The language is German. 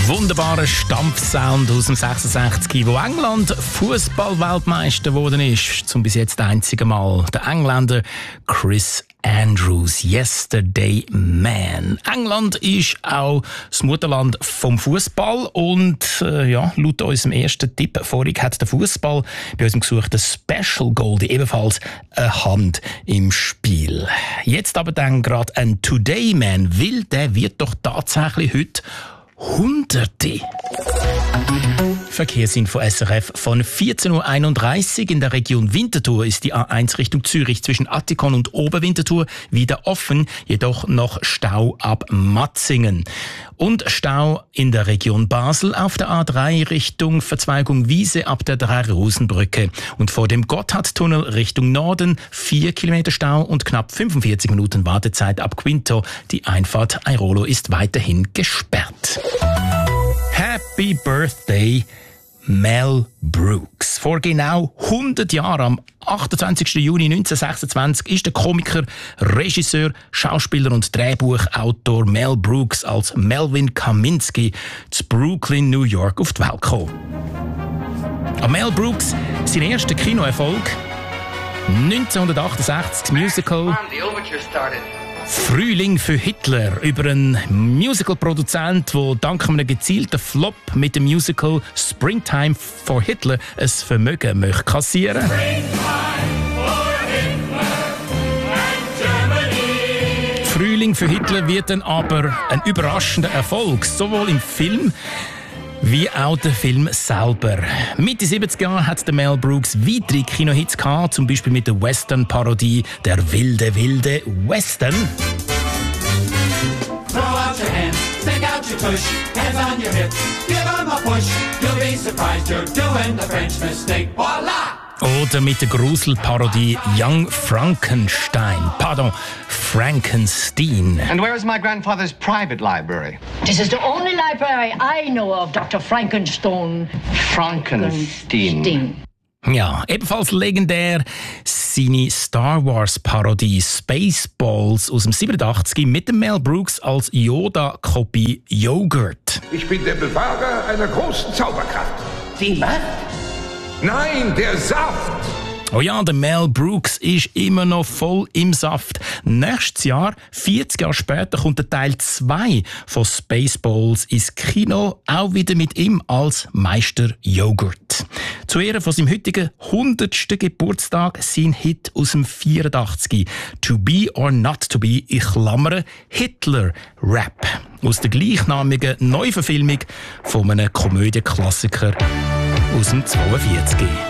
Wunderbarer Stampfsound aus dem 66, wo England Fußball-Weltmeister geworden ist, zum bis jetzt einzigen Mal. Der Engländer Chris Andrews, Yesterday Man. England ist auch das Mutterland vom Fußball und laut unserem ersten Tipp vorhin hat der Fußball bei unserem gesuchten Special Goldie ebenfalls eine Hand im Spiel. Jetzt aber dann gerade ein Today Man, weil der wird doch tatsächlich heute Hunderte. Verkehrsinfo SRF von 14.31 Uhr. In der Region Winterthur ist die A1 Richtung Zürich zwischen Attikon und Oberwinterthur wieder offen, jedoch noch Stau ab Matzingen. Und Stau in der Region Basel auf der A3 Richtung Verzweigung Wiese ab der Drei-Rosen-Brücke. Und vor dem Gotthardtunnel Richtung Norden 4 Kilometer Stau und knapp 45 Minuten Wartezeit ab Quinto. Die Einfahrt Airolo ist weiterhin gesperrt. Happy Birthday, Mel Brooks. Vor genau 100 Jahren, am 28. Juni 1926, ist der Komiker, Regisseur, Schauspieler und Drehbuchautor Mel Brooks als Melvin Kaminsky zu Brooklyn, New York auf die Welt gekommen. An Mel Brooks, sein erster Kinoerfolg, 1968 das Musical Frühling für Hitler über einen Musical-Produzent, der dank einem gezielten Flop mit dem Musical Springtime for Hitler ein Vermögen möchte kassieren. Frühling für Hitler wird dann aber ein überraschender Erfolg, sowohl im Film wie auch der Film selber. Mitte 70er Jahren hat der Mel Brooks weitere Kinohits gehabt, zum Beispiel mit der Western-Parodie Der wilde, wilde Western. Throw out your hands, stick out your tush, hands on your hips, give 'em a push, you'll be surprised you're doing the French mistake, voila! Oder mit der Gruselparodie Young Frankenstein. Pardon, Frankenstein. And where is my grandfather's private library? This is the only library I know of, Dr. Frankenstein. Frankenstein. Ja, ebenfalls legendär seine Star Wars Parodie Spaceballs aus dem 87 mit dem Mel Brooks als Yoda-Kopie Yogurt. Ich bin der Bewahrer einer großen Zauberkraft. Die Macht? Nein, der Saft! Oh ja, der Mel Brooks ist immer noch voll im Saft. Nächstes Jahr, 40 Jahre später, kommt der Teil 2 von Spaceballs ins Kino, auch wieder mit ihm als Meister Joghurt. Zu Ehren von seinem heutigen 100. Geburtstag sein Hit aus dem 84. To Be or Not to Be, ich klammere, Hitler-Rap. Aus der gleichnamigen Neuverfilmung von einem Komödienklassiker aus dem 42.